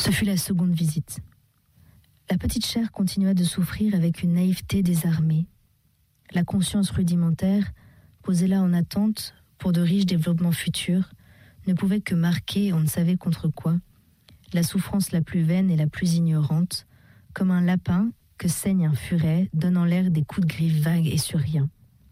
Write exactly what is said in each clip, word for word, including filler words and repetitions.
Ce fut la seconde visite. La petite chair continua de souffrir avec une naïveté désarmée. La conscience rudimentaire, posée là en attente pour de riches développements futurs, ne pouvait que marquer, on ne savait contre quoi, la souffrance la plus vaine et la plus ignorante, comme un lapin que saigne un furet, donnant l'air des coups de griffe vagues et sur rien.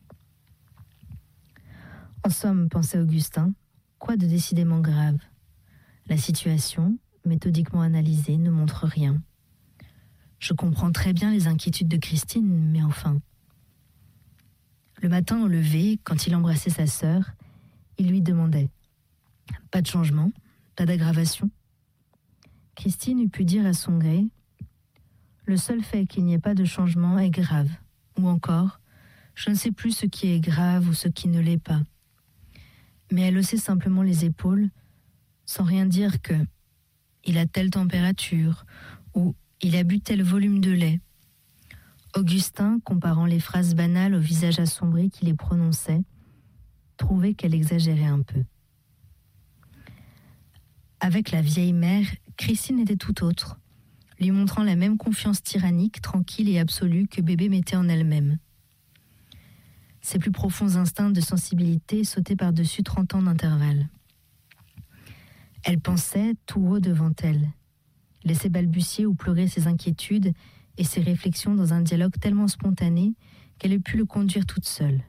En somme, pensait Augustin, quoi de décidément grave? La situation, méthodiquement analysée, ne montre rien. Je comprends très bien les inquiétudes de Christine, mais enfin... Le matin au lever, quand il embrassait sa sœur, il lui demandait « Pas de changement, pas d'aggravation ?» Christine eût pu dire à son gré « Le seul fait qu'il n'y ait pas de changement est grave. » Ou encore « Je ne sais plus ce qui est grave ou ce qui ne l'est pas. » Mais elle haussait simplement les épaules, sans rien dire que « Il a telle température » ou « Il a bu tel volume de lait ». Augustin, comparant les phrases banales au visage assombri qui les prononçait, trouvait qu'elle exagérait un peu. Avec la vieille mère, Christine était tout autre, lui montrant la même confiance tyrannique, tranquille et absolue que bébé mettait en elle-même. Ses plus profonds instincts de sensibilité sautaient par-dessus trente ans d'intervalle. Elle pensait tout haut devant elle, laissait balbutier ou pleurer ses inquiétudes et ses réflexions dans un dialogue tellement spontané qu'elle eût pu le conduire toute seule.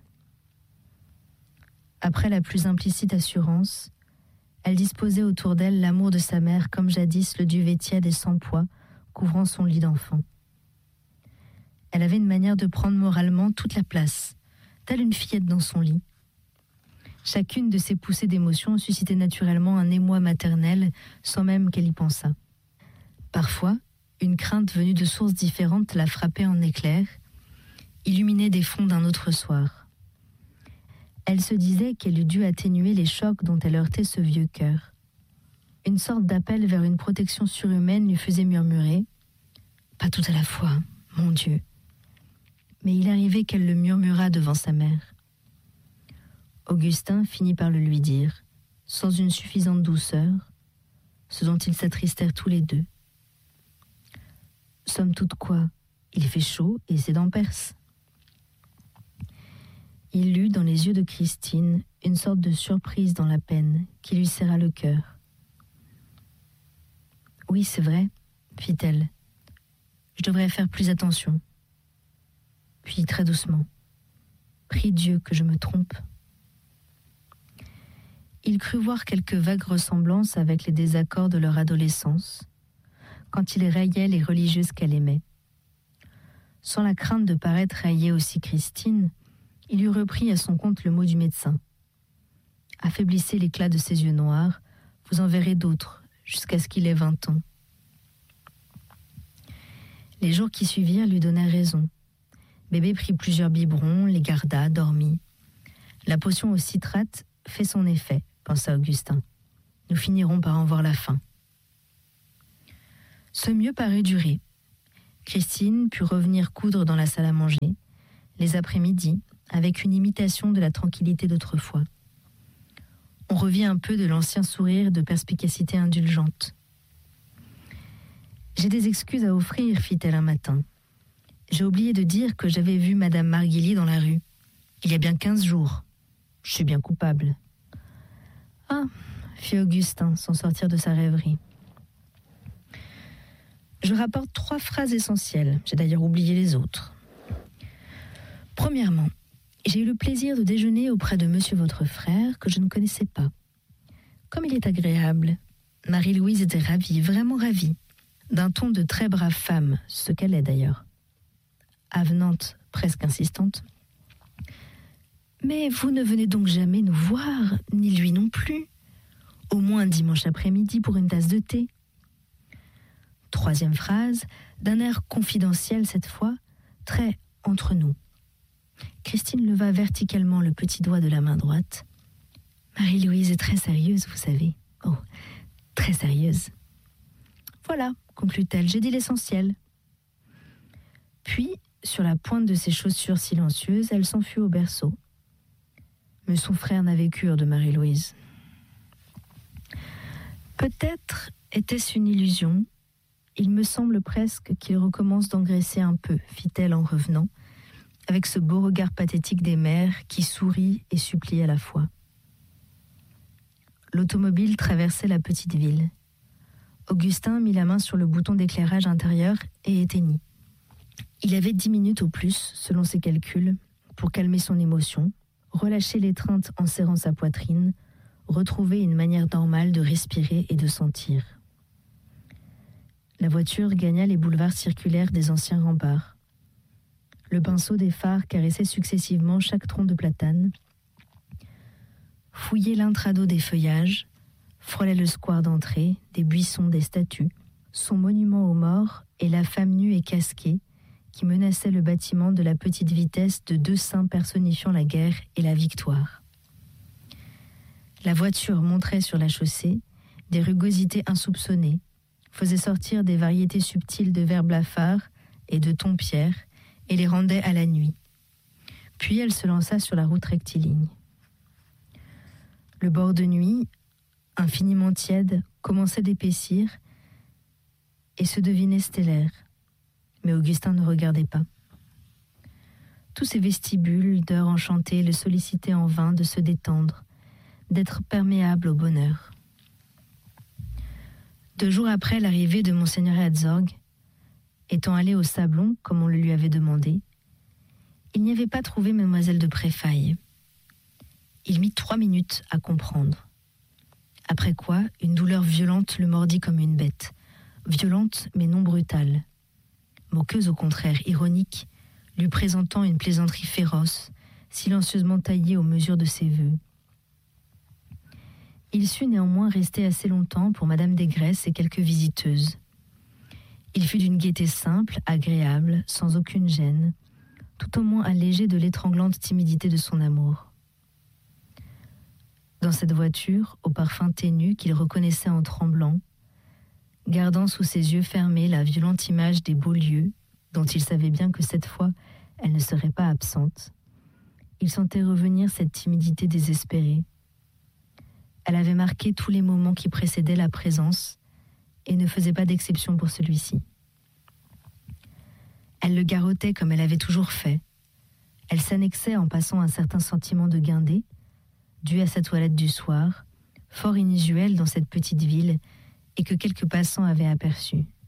Après la plus implicite assurance, elle disposait autour d'elle l'amour de sa mère comme jadis le duvet tiède et sans poids couvrant son lit d'enfant. Elle avait une manière de prendre moralement toute la place, telle une fillette dans son lit. Chacune de ces poussées d'émotion suscitait naturellement un émoi maternel sans même qu'elle y pensât. Parfois, une crainte venue de sources différentes la frappait en éclairs, illuminait des fonds d'un autre soir. Elle se disait qu'elle eût dû atténuer les chocs dont elle heurtait ce vieux cœur. Une sorte d'appel vers une protection surhumaine lui faisait murmurer « Pas tout à la fois, mon Dieu !» Mais il arrivait qu'elle le murmurât devant sa mère. Augustin finit par le lui dire, sans une suffisante douceur, ce dont ils s'attristèrent tous les deux. Somme toute quoi, il fait chaud et ses dents percent. Il lut dans les yeux de Christine une sorte de surprise dans la peine qui lui serra le cœur. « Oui, c'est vrai, » fit-elle. « Je devrais faire plus attention. » Puis très doucement, « Prie Dieu que je me trompe. » Il crut voir quelques vagues ressemblances avec les désaccords de leur adolescence, quand il rayait les religieuses qu'elle aimait. Sans la crainte de paraître railler aussi Christine, il eût repris à son compte le mot du médecin. « Affaiblissez l'éclat de ses yeux noirs, vous en verrez d'autres, jusqu'à ce qu'il ait vingt ans. » Les jours qui suivirent lui donnèrent raison. Bébé prit plusieurs biberons, les garda, dormit. La potion au citrate fait son effet, pensa Augustin. Nous finirons par en voir la fin. Ce mieux parut durer. Christine put revenir coudre dans la salle à manger, les après-midi, avec une imitation de la tranquillité d'autrefois. On revit un peu de l'ancien sourire de perspicacité indulgente. « J'ai des excuses à offrir, fit-elle un matin. J'ai oublié de dire que j'avais vu Madame Marguillier dans la rue. Il y a bien quinze jours. Je suis bien coupable. »« Ah !» fit Augustin, sans sortir de sa rêverie. Je rapporte trois phrases essentielles. J'ai d'ailleurs oublié les autres. Premièrement, j'ai eu le plaisir de déjeuner auprès de monsieur votre frère, que je ne connaissais pas. Comme il est agréable. Marie-Louise était ravie, vraiment ravie, d'un ton de très brave femme, ce qu'elle est d'ailleurs. Avenante, presque insistante. Mais vous ne venez donc jamais nous voir, ni lui non plus. Au moins dimanche après-midi pour une tasse de thé. Troisième phrase, d'un air confidentiel cette fois, très entre nous. Christine leva verticalement le petit doigt de la main droite. Marie-Louise est très sérieuse, vous savez. Oh, très sérieuse. Voilà, conclut-elle, j'ai dit l'essentiel. Puis, sur la pointe de ses chaussures silencieuses, elle s'enfuit au berceau. Mais son frère n'avait cure de Marie-Louise. Peut-être était-ce une illusion, il me semble presque qu'il recommence d'engraisser un peu, fit-elle en revenant, avec ce beau regard pathétique des mères qui sourit et supplie à la fois. L'automobile traversait la petite ville. Augustin mit la main sur le bouton d'éclairage intérieur et éteignit. Il avait dix minutes au plus, selon ses calculs, pour calmer son émotion, relâcher l'étreinte en serrant sa poitrine, retrouver une manière normale de respirer et de sentir. La voiture gagna les boulevards circulaires des anciens remparts. Le pinceau des phares caressait successivement chaque tronc de platane, fouillait l'intrado des feuillages, frôlait le square d'entrée, des buissons, des statues, son monument aux morts et la femme nue et casquée qui menaçait le bâtiment de la petite vitesse de deux saints personnifiant la guerre et la victoire. La voiture montrait sur la chaussée des rugosités insoupçonnées, faisait sortir des variétés subtiles de vers blafards et de tons pierres et les rendait à la nuit. Puis elle se lança sur la route rectiligne. Le bord de nuit, infiniment tiède, commençait d'épaissir et se devinait stellaire. Mais Augustin ne regardait pas. Tous ces vestibules d'heures enchantées le sollicitaient en vain de se détendre, d'être perméable au bonheur. Deux jours après l'arrivée de Monseigneur Herzog, étant allé au Sablon, comme on le lui avait demandé, il n'y avait pas trouvé Mademoiselle de Préfaille. Il mit trois minutes à comprendre. Après quoi, une douleur violente le mordit comme une bête. Violente, mais non brutale. Moqueuse au contraire, ironique, lui présentant une plaisanterie féroce, silencieusement taillée aux mesures de ses vœux. Il sut néanmoins rester assez longtemps pour Madame Desgresses et quelques visiteuses. Il fut d'une gaieté simple, agréable, sans aucune gêne, tout au moins allégé de l'étranglante timidité de son amour. Dans cette voiture, au parfum ténu qu'il reconnaissait en tremblant, gardant sous ses yeux fermés la violente image des beaux lieux, dont il savait bien que cette fois, elle ne serait pas absente, il sentait revenir cette timidité désespérée. Elle avait marqué tous les moments qui précédaient la présence et ne faisait pas d'exception pour celui-ci. Elle le garrottait comme elle avait toujours fait. Elle s'annexait en passant un certain sentiment de guindé, dû à sa toilette du soir, fort inusuelle dans cette petite ville et que quelques passants avaient aperçu.